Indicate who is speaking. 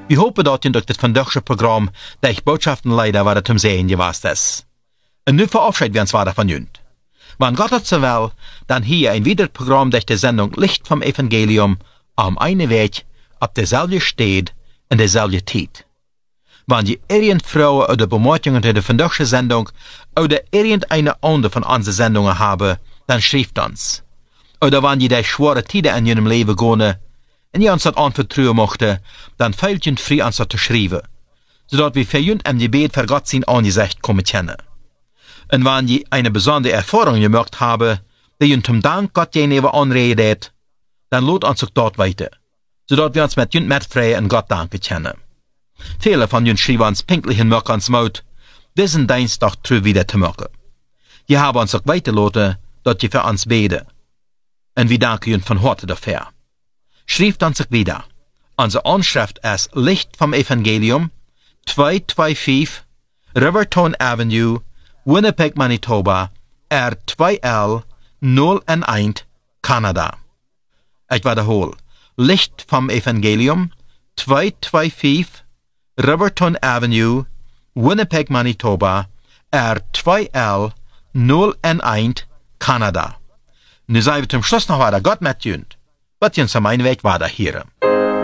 Speaker 1: Wir hopen dat je durch das vandaagse Programm der Botschaften leider wat zum Sehen gewast ist. Und nu verabschieden wir uns weiter von jünd. Wenn Gott hat so will, dann hier ein weiteres Programm durch die Sendung Licht vom Evangelium am einen Weg, auf derselbe steht, in derselbe Zeit. Wenn je irgendeine Frau oder Bemerkungen zu der vandaagse Sendung oder irgendeine andere von unseren Sendungen haben, dann schreibt uns. Oder wenn je die schwere Tiden in ihrem Leben gehen, und je uns das anvertrauen möchte, dann fehlt je frei uns das zu schreiben, sodass wir für jünd im Gebet für Gott sein Angesicht kommen können. Und wenn je eine besondere Erfahrung gemacht haben, die jünd zum Dank Gott gegenüber anredet, dann lohnt uns auch dort weiter, sodass wir uns mit jünd mitfreien und Gott danken können. Viele von jünd schreiben uns pinklich in Mörk ans Maut, diesen Dienstag treu wieder zu machen. Die haben uns auch weitergelassen, dass die für uns beten. Und wir danken jünd von Harte dafür. Schreibt uns auch wieder. Unsere Anschrift ist Licht vom Evangelium, 225 Riverton Avenue, Winnipeg, Manitoba, R2L 011, Kanada. Ich wiederhole. Licht vom Evangelium, 225 Riverton Avenue, Winnipeg, Manitoba, R2L 011, Kanada. Nu zijn we zum Schluss noch weiter Gott met jünd. Wat je uns am einen Weg weiter hören.